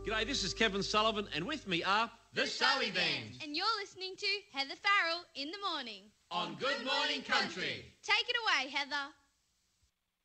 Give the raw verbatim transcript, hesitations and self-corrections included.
G'day, this is Kevin Sullivan, and with me are The Sully Band. And you're listening to Heather Farrell in the morning. On Good Morning Country. Take it away, Heather.